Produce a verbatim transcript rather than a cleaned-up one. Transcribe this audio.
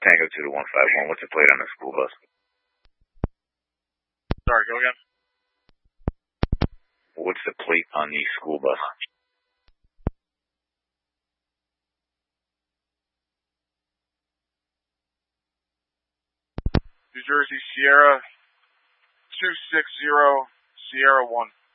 Tango two to one five one. What's the plate on the school bus? Sorry, go again. What's the plate on the school bus? New Jersey Sierra two six zero Sierra one.